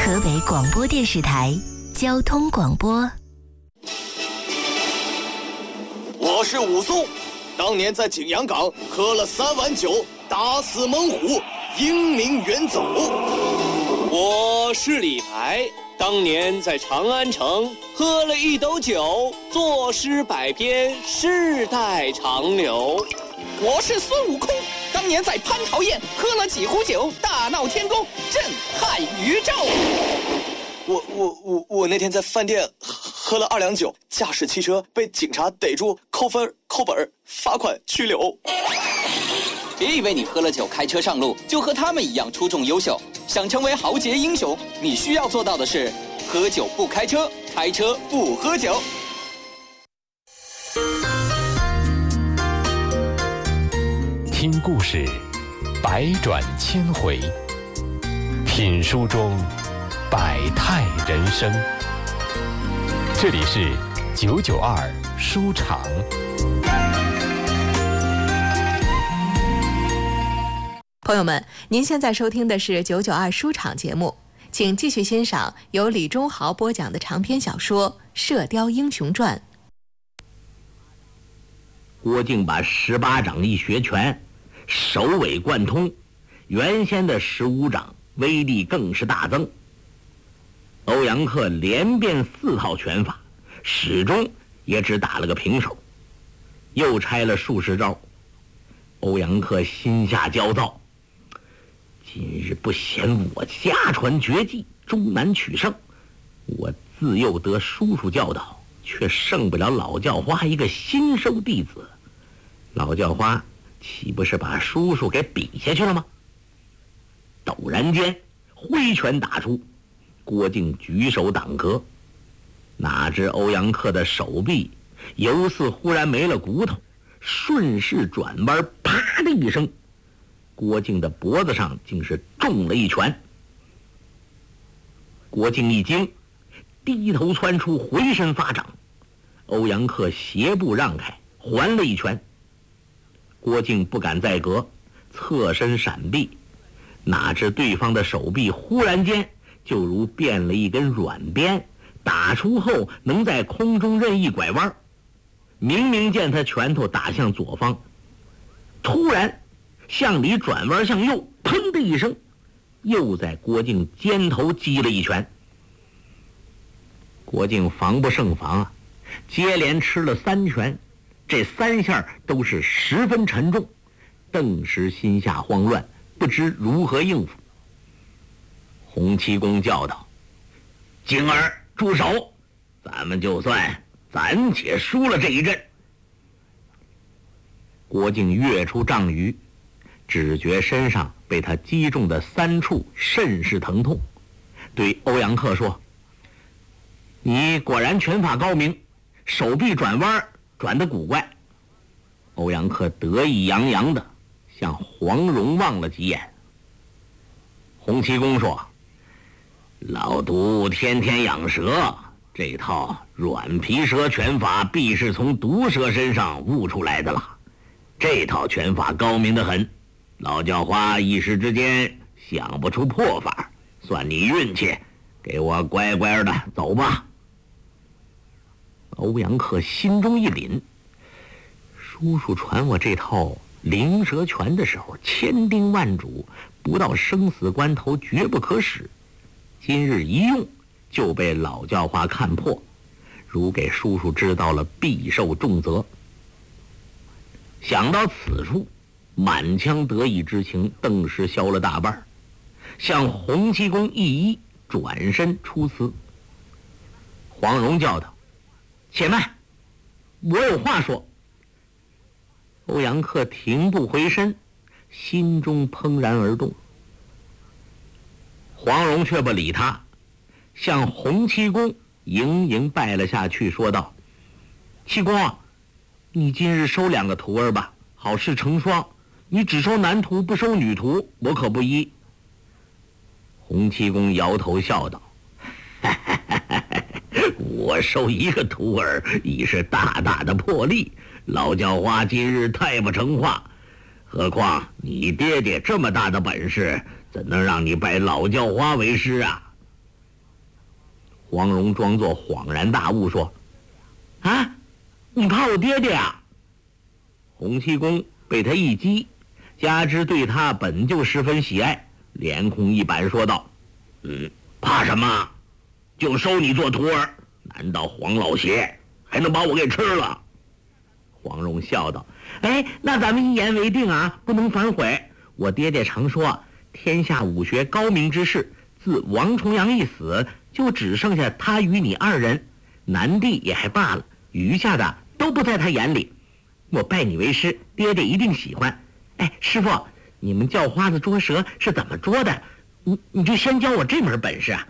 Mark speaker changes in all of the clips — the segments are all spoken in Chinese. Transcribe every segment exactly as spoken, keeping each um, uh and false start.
Speaker 1: 河北广播电视台交通广播。
Speaker 2: 我是武松，当年在景阳冈喝了三碗酒，打死猛虎，英名远走。
Speaker 3: 我是李白，当年在长安城喝了一斗酒，作诗百篇，世代长流。
Speaker 4: 我是孙悟空，当年在蟠桃宴喝了几壶酒，大闹天宫，震撼宇宙。
Speaker 2: 我我我我那天在饭店喝了二两酒，驾驶汽车被警察逮住，扣分、扣本、罚款、拘留。
Speaker 4: 别以为你喝了酒开车上路就和他们一样出众优秀，想成为豪杰英雄，你需要做到的是喝酒不开车，开车不喝酒。
Speaker 5: 听故事，百转千回；品书中，百态人生。这里是九九二书场。
Speaker 6: 朋友们，您现在收听的是九九二书场节目，请继续欣赏由李忠豪播讲的长篇小说《射雕英雄传》。
Speaker 7: 郭靖把十八掌一学全，首尾贯通，原先的十五掌威力更是大增。欧阳克连变四套拳法，始终也只打了个平手，又拆了数十招。欧阳克心下焦躁，今日不显我家传绝技，终难取胜。我自幼得叔叔教导，却胜不了老教花一个新收弟子。老教花岂不是把叔叔给比下去了吗？陡然间挥拳打出，郭靖举手挡格，哪知欧阳克的手臂犹似忽然没了骨头，顺势转弯，啪的一声，郭靖的脖子上竟是中了一拳。郭靖一惊，低头窜出，回身发掌，欧阳克斜步让开，还了一拳。郭靖不敢再隔，侧身闪避，哪知对方的手臂忽然间就如变了一根软鞭，打出后能在空中任意拐弯。明明见他拳头打向左方，突然向里转弯向右，砰的一声，又在郭靖肩头击了一拳。郭靖防不胜防啊，接连吃了三拳，这三下都是十分沉重，顿时心下慌乱，不知如何应付。洪七公叫道：“靖儿，住手！咱们就算暂且输了这一阵。”郭靖跃出丈余，只觉身上被他击中的三处甚是疼痛，对欧阳克说：“你果然拳法高明，手臂转弯转得古怪。”欧阳克得意洋洋地向黄蓉望了几眼。洪七公说：“老毒天天养蛇，这套软皮蛇拳法必是从毒蛇身上悟出来的了。这套拳法高明得很，老教花一时之间想不出破法，算你运气，给我乖乖的走吧。”欧阳克心中一凛，叔叔传我这套灵蛇拳的时候千叮万嘱，不到生死关头绝不可使，今日一用就被老教花看破，如给叔叔知道了，必受重责。想到此处，满腔得意之情顿时消了大半，向洪七公一揖，转身出辞。黄蓉叫道：“且慢，我有话说。”欧阳克停步回身，心中怦然而动。黄蓉却不理他，向洪七公盈盈拜了下去，说道：“七公啊，你今日收两个徒儿吧，好事成双。你只收男徒不收女徒，我可不依。”洪七公摇头笑道：“我收一个徒儿已是大大的破例，老教花今日太不成话，何况你爹爹这么大的本事，怎能让你拜老教花为师啊？” 黄蓉装作恍然大悟说：“啊，你怕我爹爹啊？”洪七公被他一激，加之对他本就十分喜爱，脸孔一板说道：“嗯，怕什么？就收你做徒儿。难道黄老邪还能把我给吃了？”黄蓉笑道：“哎，那咱们一言为定啊，不能反悔。我爹爹常说，天下武学高明之士，自王重阳一死，就只剩下他与你二人，南帝也还罢了，余下的都不在他眼里。我拜你为师，爹爹一定喜欢。哎，师傅，你们叫花子捉蛇是怎么捉的？你你就先教我这门本事啊。”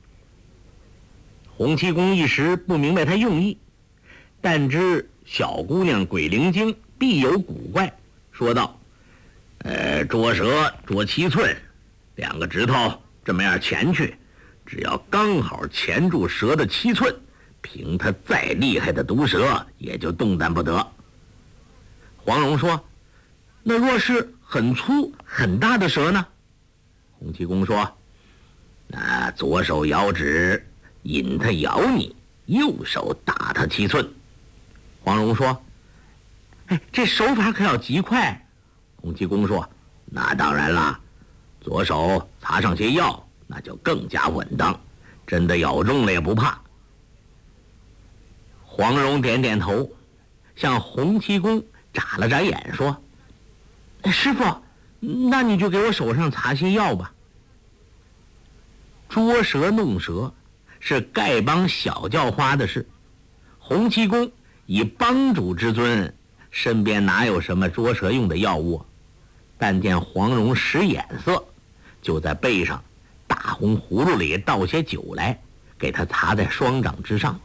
Speaker 7: 洪七公一时不明白他用意，但知小姑娘鬼灵精，必有古怪，说道：“呃，捉蛇捉七寸，两个指头这么样钳去，只要刚好钳住蛇的七寸，凭他再厉害的毒蛇也就动弹不得。”黄蓉说：“那若是很粗很大的蛇呢？”洪七公说：“那左手摇指引他咬你，右手打他七寸。”黄蓉说：“哎，这手法可要极快。”洪七公说：“那当然了，左手擦上些药，那就更加稳当，真的咬中了也不怕。”黄蓉点点头，向洪七公眨了眨眼，说：“师傅，那你就给我手上擦些药吧。”捉蛇弄蛇是丐帮小叫花的事，洪七公以帮主之尊，身边哪有什么捉蛇用的药物？但见黄蓉使眼色，就在背上大红葫芦里倒些酒来，给他擦在双掌之上。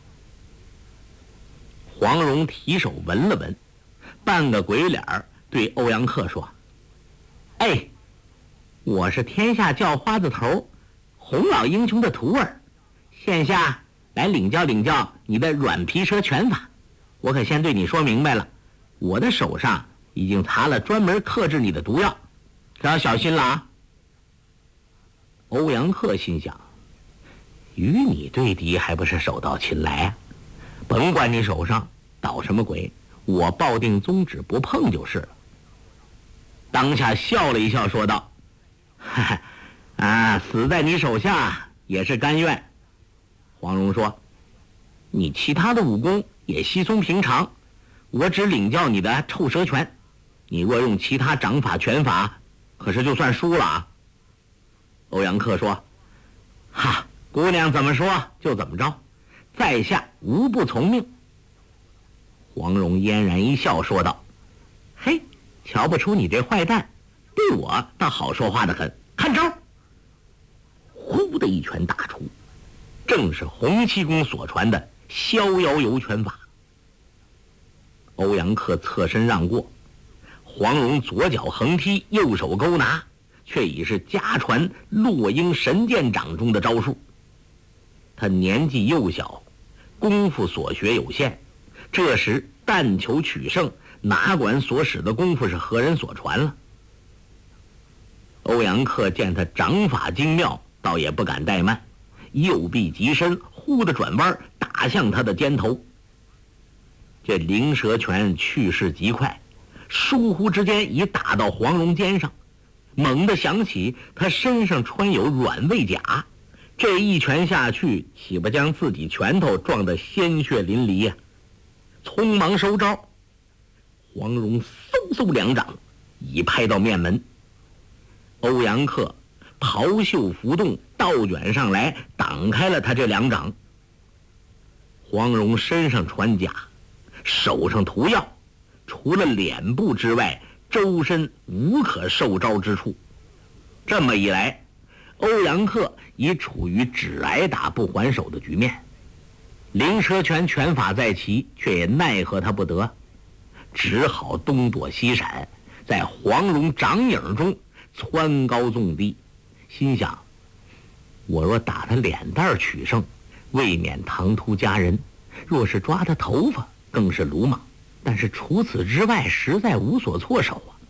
Speaker 7: 黄蓉提手闻了闻，半个鬼脸儿对欧阳克说：“哎，我是天下叫花子头洪老英雄的徒儿，现下来领教领教你的软皮蛇拳法。我可先对你说明白了，我的手上已经擦了专门克制你的毒药，可要小心了啊。”欧阳克心想，与你对敌还不是手到擒来啊？甭管你手上捣什么鬼，我抱定宗旨不碰就是了。当下笑了一笑，说道：“哈哈，啊，死在你手下也是甘愿。”黄蓉说：“你其他的武功也稀松平常，我只领教你的臭蛇拳，你若用其他掌法拳法，可是就算输了啊。”欧阳克说：“哈，姑娘怎么说就怎么着，在下无不从命。”黄蓉嫣然一笑，说道：“嘿，瞧不出你这坏蛋，对我倒好说话的很，看招！”呼的一拳打出，正是洪七公所传的逍遥游拳法。欧阳克侧身让过，黄蓉左脚横踢，右手勾拿，却已是家传落英神剑掌中的招数。他年纪幼小，功夫所学有限，这时但求取胜，哪管所使的功夫是何人所传了。欧阳克见他掌法精妙，倒也不敢怠慢，右臂急伸，忽的转弯打向他的肩头。这灵蛇拳去势极快，疏忽之间已打到黄蓉肩上，猛地想起他身上穿有软猬甲，这一拳下去，岂不将自己拳头撞得鲜血淋漓呀、啊？匆忙收招，黄蓉嗖嗖两掌已拍到面门。欧阳克袍袖浮动，倒卷上来，挡开了他这两掌。黄蓉身上穿甲，手上涂药，除了脸部之外，周身无可受招之处。这么一来，欧阳克已处于只挨打不还手的局面。灵蛇拳拳法在齐，却也奈何他不得，只好东躲西闪，在黄蓉掌影中蹿高纵低，心想：我若打他脸蛋取胜，未免唐突佳人；若是抓他头发，更是鲁莽。但是除此之外，实在无所措手啊！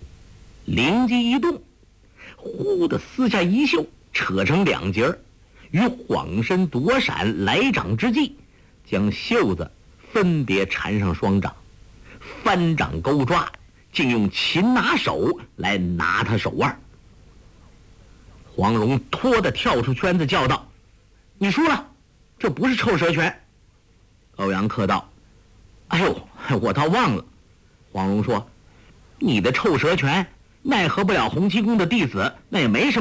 Speaker 7: 灵机一动，忽地撕下衣袖，扯成两截儿， 于晃身躲闪来掌之际，将袖子分别缠上双掌，翻掌勾抓，竟用擒拿手来拿他手腕。黄蓉拖得跳出圈子，叫道：“你输了，这不是臭蛇拳。”欧阳克道：“哎呦，我倒忘了。”黄蓉说：“你的臭蛇拳奈何不了洪七公的弟子，那也没什么。”